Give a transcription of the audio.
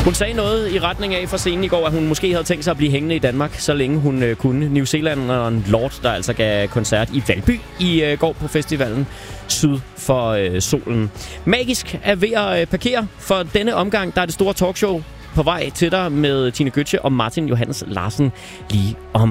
Hun sagde noget i retning af fra scenen i går, at hun måske havde tænkt sig at blive hængende i Danmark, så længe hun kunne. New Zealanderen Lord, der altså gav koncert i Valby i går på festivalen syd for solen. Magisk er ved at parkere for denne omgang. Der er det store talkshow på vej til dig med Tine Gøtzsche og Martin Johannes Larsen lige om